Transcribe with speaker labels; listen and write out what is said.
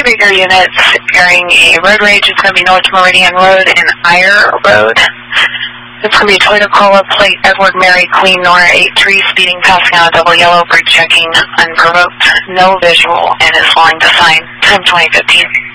Speaker 1: Krieger units carrying a road rage. It's going to be North Meridian Road and Eyre Road. It's going to be a Toyota Corolla plate Edward Mary Queen Nora 83 speeding passing on a double yellow, brake checking unprovoked, no visual, and is falling to sign. Time 2015.